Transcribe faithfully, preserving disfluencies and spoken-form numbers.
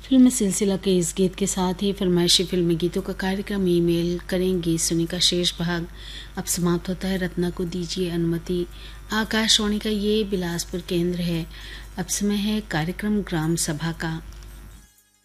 Film सिलसिला के इस गीत के साथ ही फरमाइशी फिल्मी गीतों का कार्यक्रम ईमेल करेंगे सुनी का शेष भाग अब समाप्त होता है। रत्ना को दीजिए अनुमति। आकाशवाणी का ये बिलासपुर केंद्र है। अब समय है कार्यक्रम ग्राम सभा का।